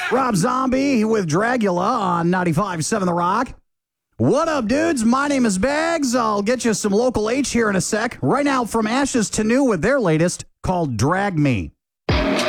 Rob Zombie with Dragula on 95.7 The Rock. What up, dudes? My name is Bags. I'll get you some local H here in a sec. Right now, from ashes to new with their latest, called Drag Me.